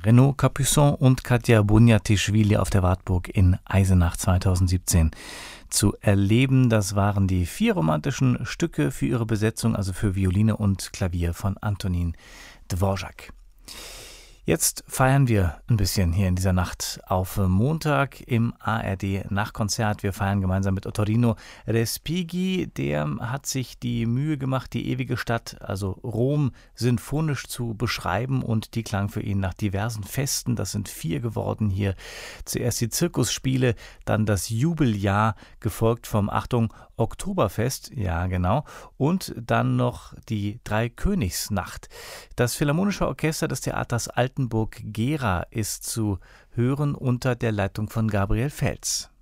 Renaud Capuçon und Katja Bunjatischvili auf der Wartburg in Eisenach 2017 zu erleben. Das waren die 4 romantischen Stücke für ihre Besetzung, also für Violine und Klavier von Antonín Dvořák. Jetzt feiern wir ein bisschen hier in dieser Nacht auf Montag im ARD Nachtkonzert. Wir feiern gemeinsam mit Ottorino Respighi. Der hat sich die Mühe gemacht, die ewige Stadt, also Rom, sinfonisch zu beschreiben, und die klang für ihn nach diversen Festen. Das sind 4 geworden hier. Zuerst die Zirkusspiele, dann das Jubeljahr, gefolgt vom, Achtung, Oktoberfest, ja genau, und dann noch die Dreikönigsnacht. Das Philharmonische Orchester des Theaters Altenburg-Gera ist zu hören unter der Leitung von Gabriel Feltz.